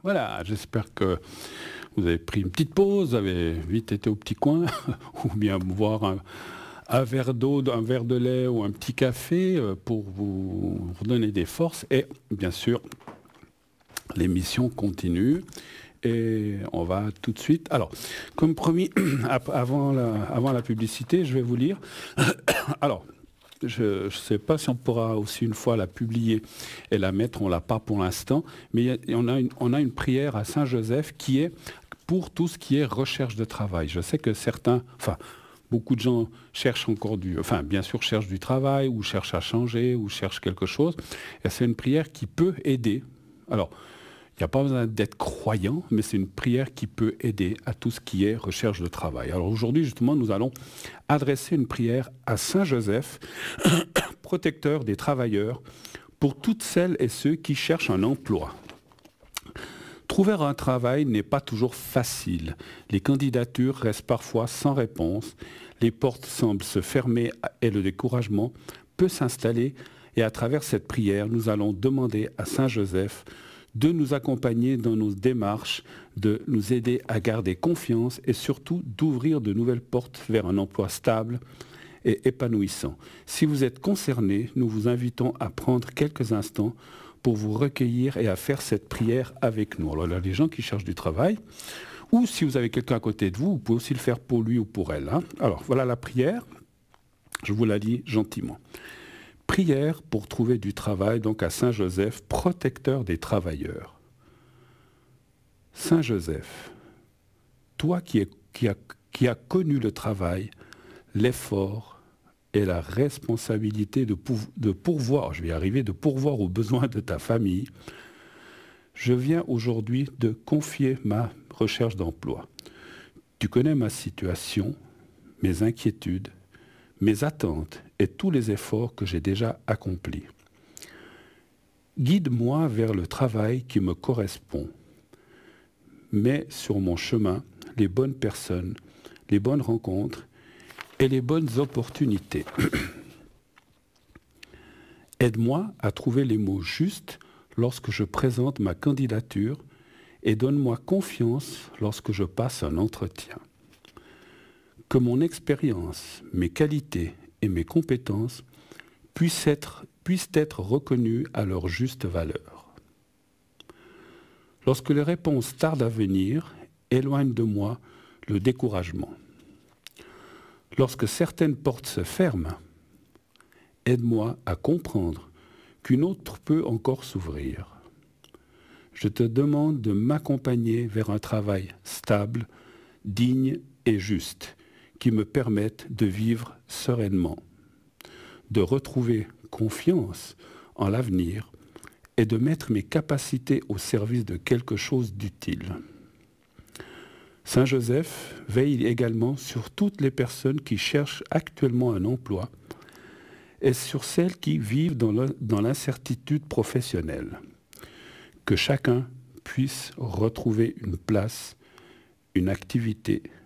Voilà, j'espère que vous avez pris une petite pause, avez vite été au petit coin, ou bien boire un verre d'eau, un verre de lait ou un petit café pour vous redonner des forces. Et bien sûr, l'émission continue. Et on va tout de suite. Alors, comme promis, avant la publicité, je vais vous lire. Alors, je ne sais pas si on pourra aussi une fois la publier et la mettre, on ne l'a pas pour l'instant, mais on a une prière à Saint-Joseph qui est pour tout ce qui est recherche de travail. Je sais que beaucoup de gens cherchent bien sûr cherchent du travail, ou cherchent à changer, ou cherchent quelque chose. Et c'est une prière qui peut aider. Alors, il n'y a pas besoin d'être croyant, mais c'est une prière qui peut aider à tout ce qui est recherche de travail. Alors aujourd'hui, justement, nous allons adresser une prière à Saint Joseph, protecteur des travailleurs, pour toutes celles et ceux qui cherchent un emploi. Trouver un travail n'est pas toujours facile. Les candidatures restent parfois sans réponse. Les portes semblent se fermer et le découragement peut s'installer. Et à travers cette prière, nous allons demander à Saint Joseph de nous accompagner dans nos démarches, de nous aider à garder confiance et surtout d'ouvrir de nouvelles portes vers un emploi stable et épanouissant. Si vous êtes concerné, nous vous invitons à prendre quelques instants pour vous recueillir et à faire cette prière avec nous. Alors là, les gens qui cherchent du travail, ou si vous avez quelqu'un à côté de vous, vous pouvez aussi le faire pour lui ou pour elle. Alors voilà la prière, je vous la lis gentiment. Prière pour trouver du travail, donc à Saint Joseph, protecteur des travailleurs. Saint Joseph, toi qui as connu le travail, l'effort et la responsabilité de pourvoir, de pourvoir aux besoins de ta famille, je viens aujourd'hui de confier ma recherche d'emploi. Tu connais ma situation, mes inquiétudes, mes attentes et tous les efforts que j'ai déjà accomplis. Guide-moi vers le travail qui me correspond. Mets sur mon chemin les bonnes personnes, les bonnes rencontres et les bonnes opportunités. Aide-moi à trouver les mots justes lorsque je présente ma candidature et donne-moi confiance lorsque je passe un entretien. Que mon expérience, mes qualités et mes compétences puissent être reconnues à leur juste valeur. Lorsque les réponses tardent à venir, éloigne de moi le découragement. Lorsque certaines portes se ferment, aide-moi à comprendre qu'une autre peut encore s'ouvrir. Je te demande de m'accompagner vers un travail stable, digne et juste, qui me permettent de vivre sereinement, de retrouver confiance en l'avenir et de mettre mes capacités au service de quelque chose d'utile. Saint Joseph veille également sur toutes les personnes qui cherchent actuellement un emploi et sur celles qui vivent dans l'incertitude professionnelle. Que chacun puisse retrouver une place, une activité,